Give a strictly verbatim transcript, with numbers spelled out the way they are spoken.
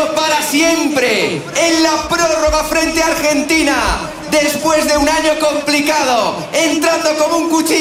campeonato para siempre en la prórroga frente a Argentina. Después de un año complicado, entrando como un cuchillo